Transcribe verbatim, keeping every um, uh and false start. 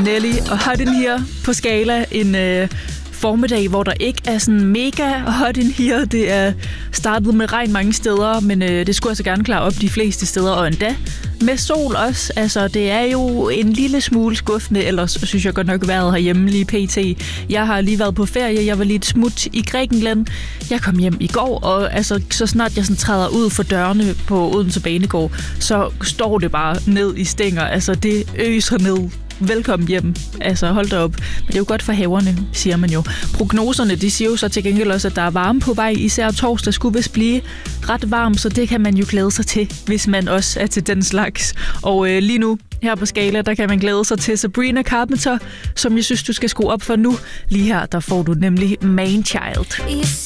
Nelly og Hot in Here på Skala. En øh, formiddag, hvor der ikke er sådan mega hot in here. Det er startet med regn mange steder, men øh, det skulle altså gerne klare op de fleste steder, og endda med sol også. Altså, det er jo en lille smule skuffende, ellers synes jeg godt nok været herhjemme lige pt. Jeg har lige været på ferie, jeg var lige et smut i Grækenland. Jeg kom hjem i går, og altså, så snart jeg sådan træder ud for dørene på Odense Banegård, så står det bare ned i stænger. Altså, det øser ned. Velkommen hjem. Altså, hold da op. Men det er jo godt for haverne, siger man jo. Prognoserne, de siger jo så til gengæld også, at der er varme på vej. Især torsdag skulle vist blive ret varm, så det kan man jo glæde sig til, hvis man også er til den slags. Og øh, lige nu, her på Skala, der kan man glæde sig til Sabrina Carpenter, som jeg synes, du skal skrue op for nu. Lige her, der får du nemlig Man Child.